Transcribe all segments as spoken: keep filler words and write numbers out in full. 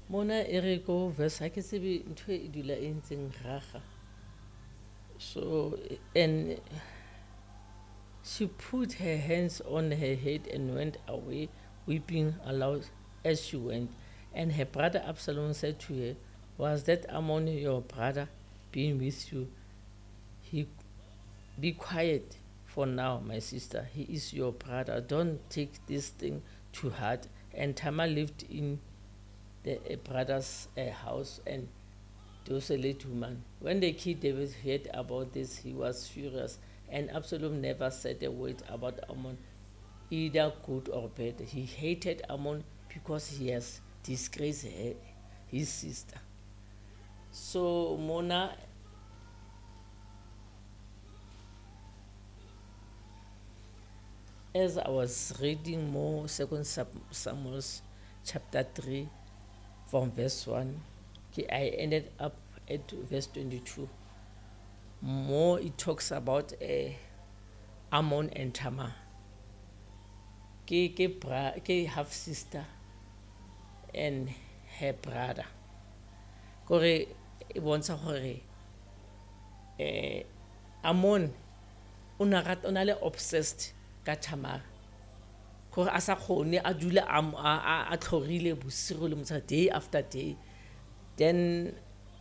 Mona e re ko verse ha ke tsebe ntho e dula e ntseng raga. So, and she put her hands on her head and went away, weeping aloud as she went. And her brother Absalom said to her, was that Ammon your brother being with you? He, be quiet for now, my sister. He is your brother. Don't take this thing too hard. And Tamar lived in the uh, brother's uh, house, and there was a late woman. When the king David heard about this, he was furious, and Absalom never said a word about Ammon, either good or bad. He hated Ammon because he has disgraced her, his sister. So Mona, as I was reading more Second Samuel chapter three from verse one, I ended up at verse twenty-two. More it talks about uh, Ammon and Tamar. Ke, ke, bra, ke half sister and her brother. Kore e bontsha gore eh Ammon o na rat o na le obsessed ka Tamar. Kore a sa khone a dula a a tlhorile bosigo le motsa day after day. Then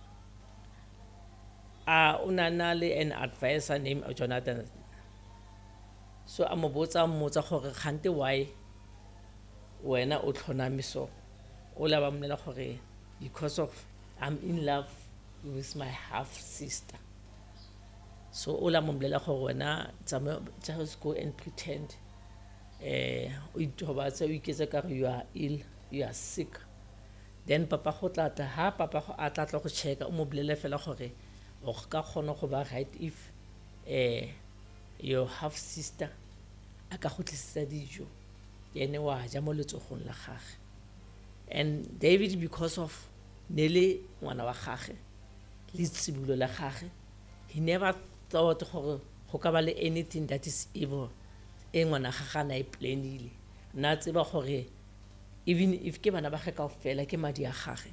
a una na le an advisor named Jonathan. So a mo botsa mmotsa gore khante why wena o tlhoname so. O la ba mmela gore because of I'm in love with my half sister. So o la mo mbolela gore wena just go and pretend eh o itobatsa o iketsa ka you are ill, you are sick. Then papa go tlata ha papa go a tlatla go checka o mo bolele fela gore o ka kgona go ba right if eh your half sister a ka go tlisitsa dijo yene wa ja mo letsogong la gagwe. And David, because of nele ngwana wa gagwe le tsibulo la gagwe, he never thought gore go ka ba le anything that is evil e ngwana gagwe na e planile. Na tseba gore even if ke bana ba ge ka ofela ke madi a gagwe,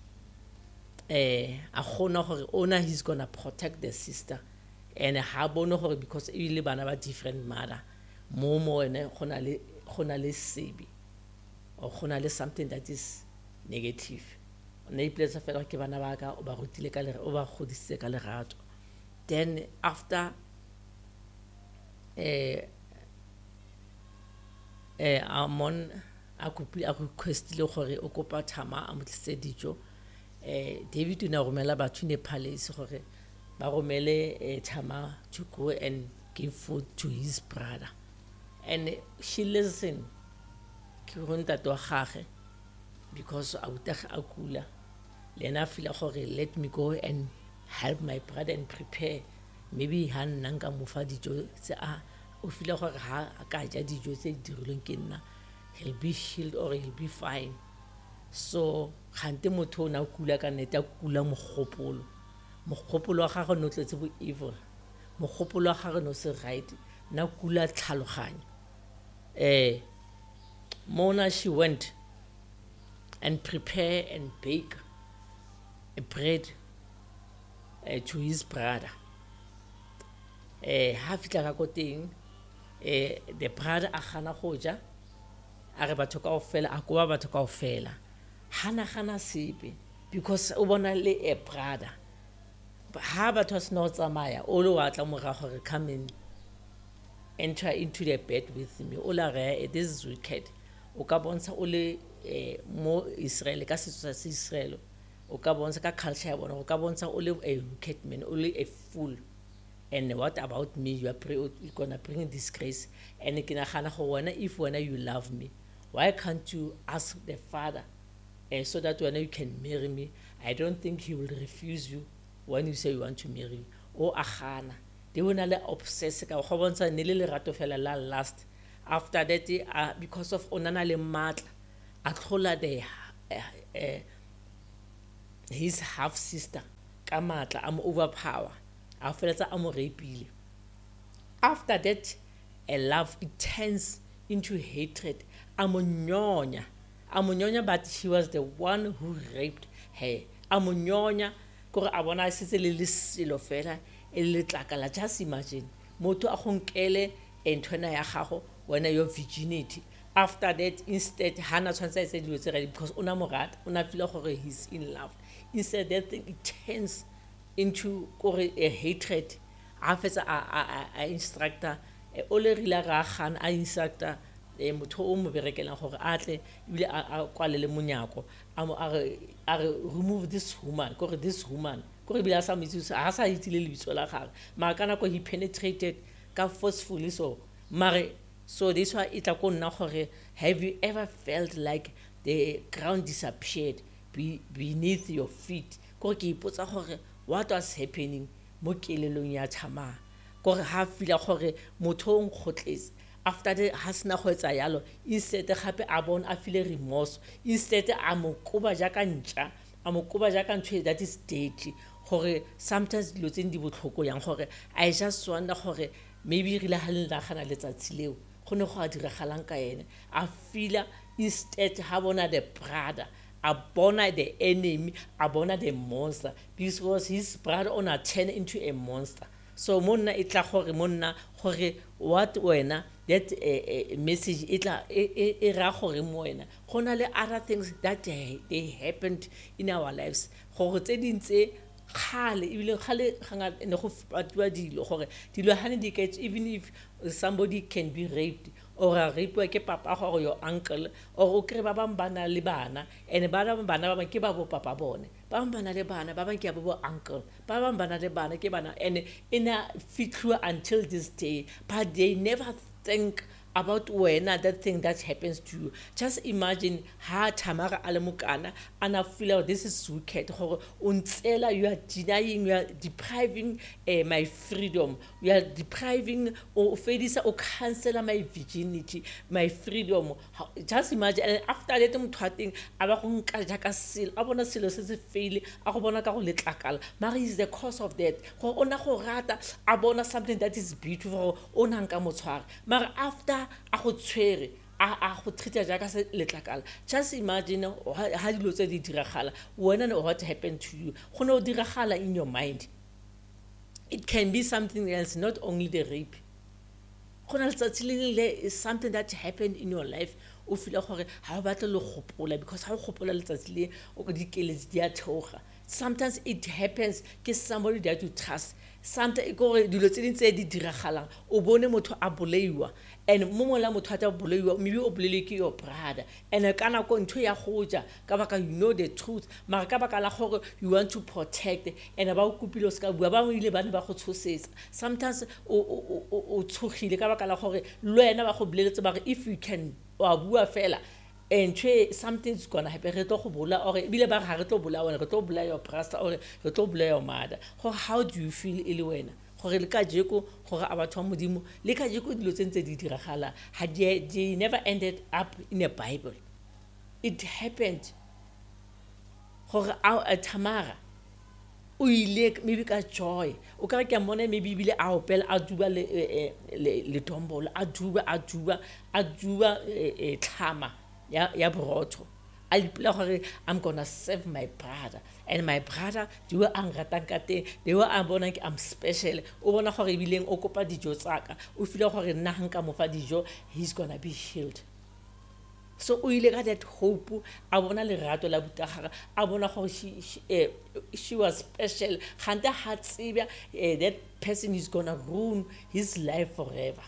eh a gona gore ona he's gonna protect the sister, and ha bone gore because e le bana ba different mother mo mo ene gona le gona le sebi or gona le something that is negative. Na ipletsa fela ke bana ba ka o ba rutile ka le o ba godisitse ka lerato. Then after eh eh Ammon a kopile a requestile gore o kopa Tamar a motlise dijo, eh David o na romela batho ne palace gore ba romele eh, Tamar to go and give food to his brother. And she listened ke ronta to gage because a uta a kula lena feel gore let me go and help my brother and prepare maybe han nanga mo fa dijo tse a o feel gore ha ka ja dijo tse dirilweng ke nna he'll be healed or he'll be fine. So gante motho na kula ka neta kula mogopolo mogopolo wa gagwe no tletse bo evil, mogopolo wa gagwe no se right, na kula tlhaloganyo. eh Mona she went and prepare and bake a bread uh, to his brother. Eh ha fitla ka koteng eh the brother a gana go ja a re batho kaofela a koba batho kaofela hana gana sepe because o bona le a brother ha batho sno tsamaya o le wa tla moga gore come in enter into the bed with me o la re this is wicked. O ka bontsha o le eh, mo Israel ka setso sa Israel o ka bontsha ka culture ya bona o ka bontsha o le a wicked man o le a fool. And what about me? You are pre- gonna bring disgrace. And ke nagana go wena if wena you love me, why can't you ask the father uh, so that when you can marry me? I don't think he will refuse you when you say you want to marry me. O agana they wona le obsess ka go bontsha ne le lerato fela la last. After that uh, because of onana le matla a tlhola the uh, uh, his half sister ka matla am overpower a feletsa a mo rapile. After that a love it turns into hatred, a mo nyonya a mo nyonya, but she was the one who raped her. A mo nyonya kore a bona setse le le selo fela e le tlakala. Just imagine motho a go nkele entwena ya gago wena your virginity. After that, instead hana tshwantse a se dilo tse right because una mo rata, una feel gore he's in love. Instead that thing it turns into kore a hatred. A fetsa a a a instructor o le rile ga gana a instructor e motho o mo berekelang gore a tle ile a kwale le monyako a mo a re remove this woman kore this woman kore bila sa mitsu a sa itile le bitso la gagwe ma kana ko he penetrated ka forcefully. So mare so this why it go nna gore have you ever felt like the ground disappeared be, beneath your feet kore ke ipotsa gore what was happening mo kelelong ya Tama kore ha fila gore motho o nkgotletse after the hasna go etsa yalo instead gape a bona a feel remorse instead a mo koba jaka ntša a mo koba jaka ntšhe that is dirty gore sometimes dilo tse di botlhoko yang gore I just wonder gore maybe rile ha le nagana letsatsi leo go ne go a diragalang ka ene a feel instead ha bona the brother a bona the enemy a bona the monster because his brother on a turn into a monster. So monna itla gore monna gore what wena that uh, uh, message itla e ra gore mo wena gona le other things that uh, they happened in our lives gore tse dintse khale ibile khale ganga ne go patwa dilo gore dilo hane di get even if somebody can be raped or a rape ke papa gore your uncle or o kre ba bang bana le bana ene ba bana bana ba ke ba bo papa bone ba bang bana le bana ba bang ke ba bo uncle ba bang bana le bana ke bana ene ina fitlu until this day but they never think about when that thing that happens to you. Just imagine ha Tamara alemukana and I feel this is wicked. Untsela you are denying, you are depriving uh, my freedom. You are depriving or fedisa or cancel my virginity, my freedom. Just imagine and after that I'm talking about jaka sil. I wanna see se fail. I wanna ka go letlakala. Mary is the cause of that. Go ona go rata. I wanna something that is beautiful. Ona nka motshware. Mary after a go tshwere a a go treat jaka se letlakala. Just imagine ha dilo tse di diragala wena no what happened to you go no diragala in your mind. It can be something else, not only the rape. Go na letsatsi is something that happened in your life o feel gore ha ba tla le gopola because ha o gopola letsatsi le o di keletse di a thoga. Sometimes it happens ke somebody that you trust. Sometimes go dilo tse dintse di diragalang o bone motho a boleiwa and momola motho a boleiwa maybe o bolele ke your brother and kana go ntho ya goja ka baka you know the truth mara ka baka la gore you want to protect and ba o kupile ska bua ba mo ile bana ba go tshosetsa. Sometimes o o o tshogile ka baka la gore lo ena ba go boleletse ba if you can wa bua fela and something's gonna happen re tlo go bola or bile ba ga re tlo bola wena re tlo bola your pastor or re tlo bola your mother. How do you feel ile wena gore le ka jeko gore a batho modimo le ka jeko dilo tsentse di diragala ha they never ended up in a Bible. It happened gore a Tamara o ile maybe ka joy o ka ke mona maybe bile a opela a duba le le tombolo a duba a duba a duba e tlhama ya ya borotho a ipela gore I'm gonna save my brother and my brother do ang ratang ka te they were a bona ke I'm special o bona gore bileng o kopa dijo tsaka o file gore nna hanka mo fa dijo he's gonna be healed. So o ile ka that hope a bona lerato la butagara a bona gore she she, uh, she was special ganta ha tsebya uh, that person is gonna ruin his life forever.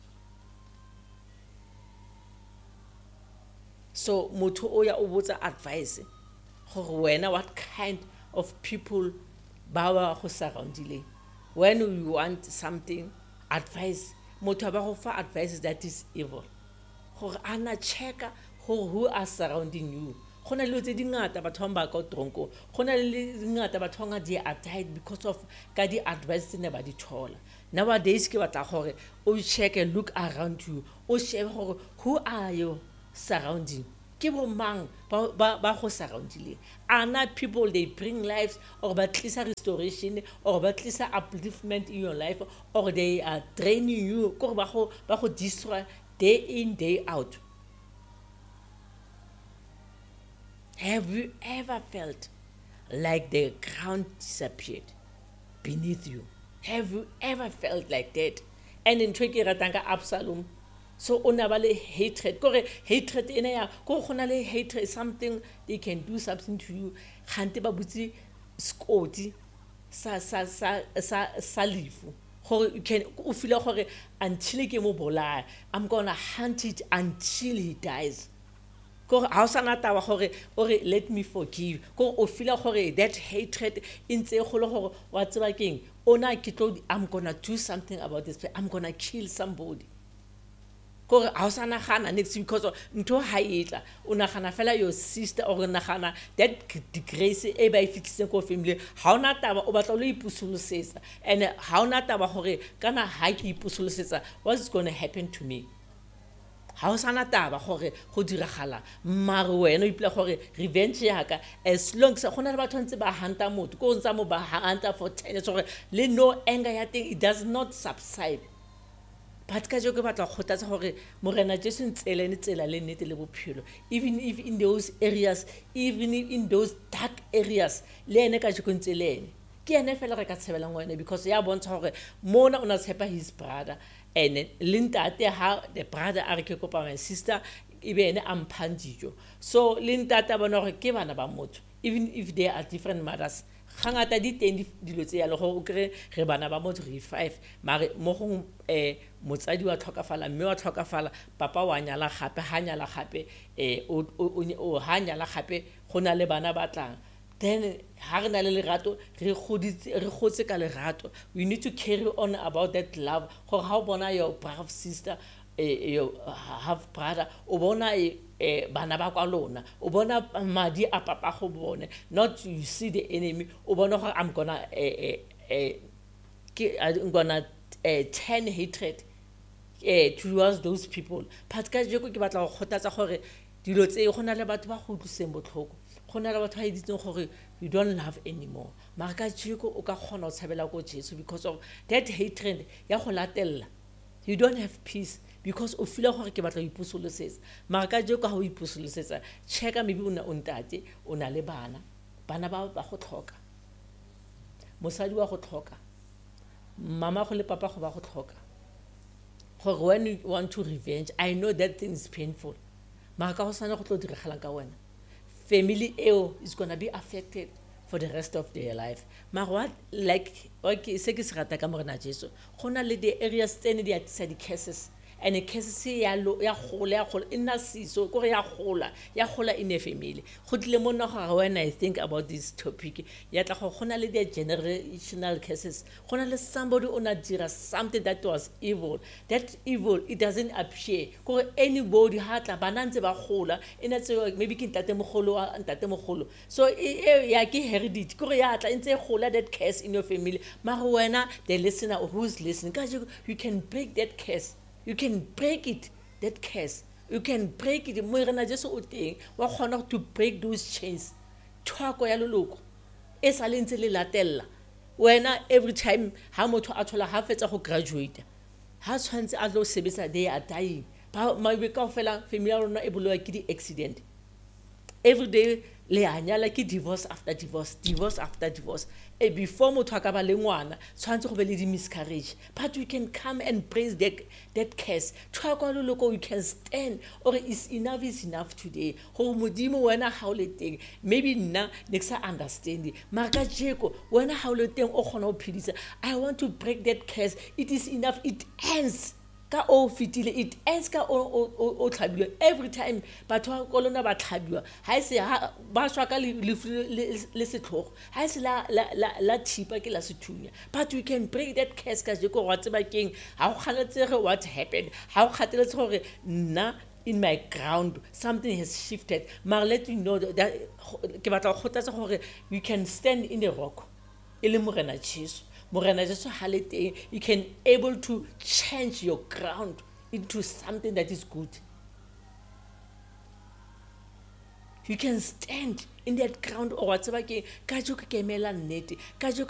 So motho o ya o botsa advice gore wena what kind of people ba ba go surroundile when you want something advice motho ba go fa advice that is evil gore ana checka who are surrounding you. Gona le tse dingata batho ba ka tronko gona le dingata batho nga di are died because of ka di advice ne ba di thola. Nowadays ke batla gore o check and look around you o shebe gore who are you surrounding ke bo mang ba ba go surroundile ana people they bring lives or ba tlisa restoration or ba tlisa upliftment in your life or they are draining you go ba go ba go destroy day in day out. have you ever felt like the ground disappeared beneath you? Have you ever felt like that? And in tricky ratanga Absalom, so onabale hatred. Kore hatred in a ko khonale hatred is something they can do something to you. Hante ba butsi skoti sa sa sa sa salifu. You can feel like until ke mo bolaya, I'm gonna hunt it until he dies. Ko ha o sana taba gore ore let me forgive. Ko o feel like that hatred in tse kholo gore wa tseba keng ona ke tlo I'm gonna do something about this. I'm gonna kill somebody. Ko ha o sana gana next because ntho ha etla o nagana fela your sister or nagana that disgrace e ba e fitlhitseng ko family ha ona taba o batla lo ipusolosetsa and ha ona taba gore kana ha ke ipusolosetsa what's going to happen to me. Ha o sana taba gore go diragala mare wena o ipela gore revenge yaka as long as gona le batho ntse ba hanta motho ko ntse mo ba hanta for ten years gore le no anger ya thing it does not subside. But ka joke batla khotatsa gore morena Jesu ntsele ne tsela le nnete le bophelo even if in those areas even in those dark areas le ene ka joke ntselene ke ene fela re ka tshebela ngwana because ya bontsha gore mona ona tshepa his brother and lintate ha the brother are ke kopa my sister ibe ene amphandijo so lintate bona gore ke bana ba motho even if they are different mothers gangata di teng dilo tse ya le go kre re bana ba motho re five mare mo go eh motsadi wa tlhokafala mme wa tlhokafala papa wa nyala gape ha nyala gape eh o o ha nyala gape gona le bana ba tlang then ha re na le lerato re goditse re gotse ka lerato we need to carry on about that love go ha bona your brave sister eh your half brother o bona eh bana ba kwa lona o bona madi a papa go bone not you see the enemy o bona gore I'm gonna eh eh I'm gonna eh turn hatred eh towards those people but ka jeko ke batla go khotatsa gore dilo tse go na le batho ba go tloseng botlhoko go na le batho ba editseng gore you don't love anymore mara ka jeko o ka khona o tshabela go Jesu because of that hatred ya go latella you don't have peace because o feel gore ke batla go ipusolosetsa mara ka jeko ha o ipusolosetsa checka maybe una ontate ona le bana bana ba ba go tlhoka mosadi wa go tlhoka mama go le papa go ba go tlhoka gore when you want to revenge I know that thing is painful mara ka go sana go tlo diragala ka wena family eo is going to be affected for the rest of their life mara what like okay se ke se rata ka morena Jesu gona le the areas tsene di atisa di cases and the cases ya lo ya gola ya gola ina siso go ya gola ya gola in a family go tle mo nna gore when I think about this topic ya tla go gona le the generational cases gona le somebody ona dira something that was evil that evil it doesn't appear go anybody ha tla banantse ba gola ina tse maybe ke ntate mogolo wa ntate mogolo so ya ke heredity go ya tla ntse gola that curse in your family mara wena the listener who's listening you can break that curse. You can break it, that curse. You can break it. Morena Jesu o teng wa khona to break those chains. Thwako ya loloko e sa le ntse le latella. Wena every time ha motho a thola ha fetsa go graduate. Ha tshwantse a tlo sebetsa they are dying. Ba maybe ka fela family ya rona e bolwa ke di accident. Every day le anyala ke divorce after divorce divorce after divorce e before motho a ka ba le ngwana tshwantse go be le di miscarriage but we can come and praise that that curse thwako loloko we can stand or is enough is enough today go modimo wena ha o le teng maybe nna next understand mara ka jeko wena ha o le teng o khona o phidisa I want to break that curse it is enough it ends ka o fitile it ends ka o o tlhabiwa every time batho ba kolona ba tlhabiwa ha se ba shwa ka le le setlogo ha se la la la thipa ke la sethunya but we can break that curse ka je go wa tseba keng ha go khaletse what happened ha go khatheletse gore nna in my ground something has shifted maar let you know that ke batla go khotsa gore you can stand in the rock ele morena Jesu morena Jesu halete you can able to change your ground into something that is good. You can stand in that ground or whatever ke ka jo ke kemela nnete ka jo